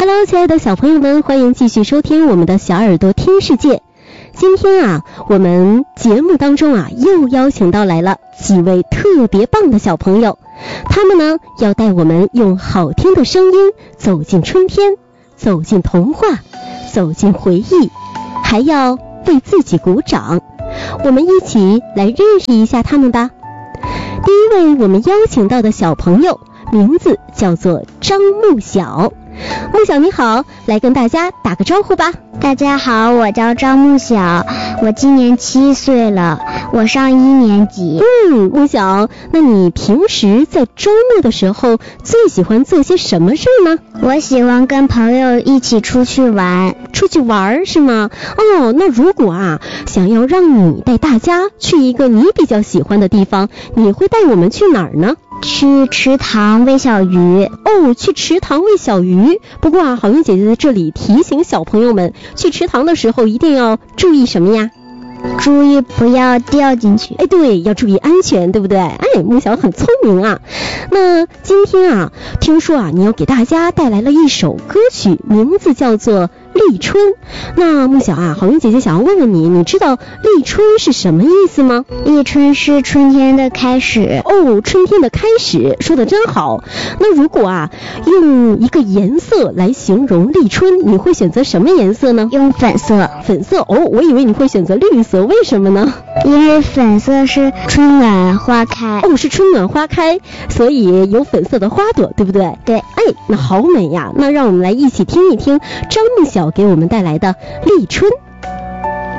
Hello， 亲爱的小朋友们，欢迎继续收听我们的小耳朵听世界。今天啊，我们节目当中啊，又邀请到来了几位特别棒的小朋友，他们呢要带我们用好听的声音走进春天，走进童话，走进回忆，还要为自己鼓掌。我们一起来认识一下他们吧。第一位我们邀请到的小朋友名字叫做张木晓。木晓你好，来跟大家打个招呼吧。 大家好，我叫张木晓，我今年7岁了，我上1年级。 木晓，那你平时在周末的时候最喜欢做些什么事呢？ 我喜欢跟朋友一起出去玩。 出去玩是吗？那如果想要让你带大家去一个你比较喜欢的地方，你会带我们去哪儿呢？ 去池塘喂小鱼。 去池塘喂小鱼。不过好运姐姐在这里提醒小朋友们，去池塘的时候一定要注意什么呀？ 注意不要掉进去。 对，要注意安全，对不对？木晓很聪明啊。那今天听说你要给大家带来了一首歌曲，名字叫做立春。那木晓好运姐姐想要问问你，你知道立春是什么意思吗？ 立春是春天的开始。 春天的开始，说得真好。那如果用一个颜色来形容立春，你会选择什么颜色呢？ 用粉色。 粉色。我以为你会选择绿色，为什么呢？ 因为粉色是春暖花开。 是春暖花开，所以有粉色的花朵，对不对？ 对。 那好美呀。那让我们来一起听一听张木晓给我们带来的立春。